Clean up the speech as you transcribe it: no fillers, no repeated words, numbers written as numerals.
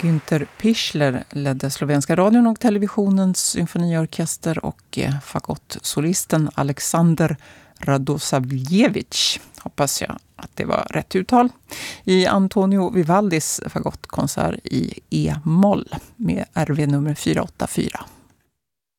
Günther Pichler ledde slovenska radion och televisionens symfoniorkester och fagottsolisten Alexander Radosavljevic. Hoppas jag att det var rätt uttal. I Antonio Vivaldis fagottkonsert i E-moll med RV nummer 484.